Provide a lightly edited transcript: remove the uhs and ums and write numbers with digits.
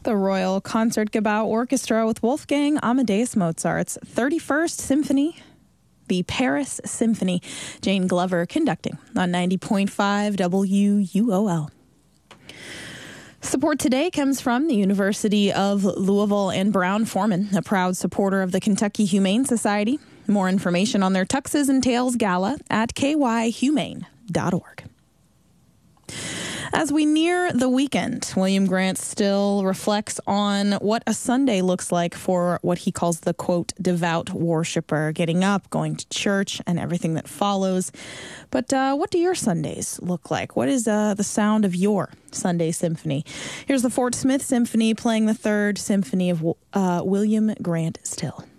The Royal Concertgebouw Orchestra with Wolfgang Amadeus Mozart's 31st Symphony, the Paris Symphony. Jane Glover conducting on 90.5 WUOL. Support today comes from the University of Louisville and Brown-Forman, a proud supporter of the Kentucky Humane Society. More information on their Tuxes and Tails Gala at kyhumane.org. As we near the weekend, William Grant Still reflects on what a Sunday looks like for what he calls the, quote, devout worshiper, getting up, going to church, and everything that follows. But what do your Sundays look like? What is the sound of your Sunday symphony? Here's the Fort Smith Symphony playing the Third Symphony of William Grant Still.